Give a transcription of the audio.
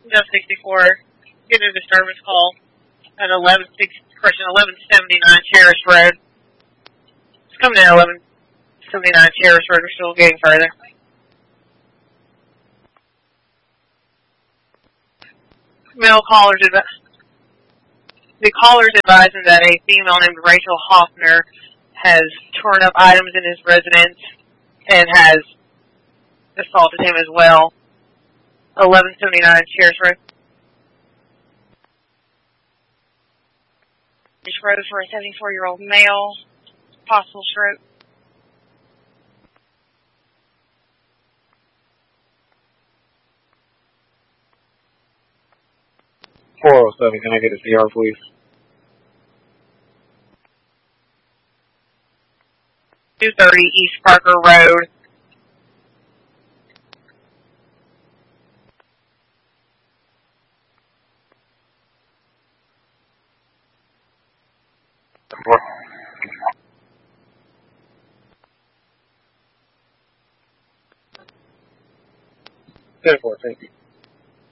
Dove 64, getting a disturbance call at 1179 Cherish Road. It's coming in 1179 Cherish Road. We're still getting further. The caller's advising that a female named Rachel Hoffner has torn up items in his residence and has assaulted him as well. 1179 Cherish Road. Cherish Road for a 74-year-old male, possible stroke. 407, can I get a CR, please? East Parker Road. Ten-4, thank you.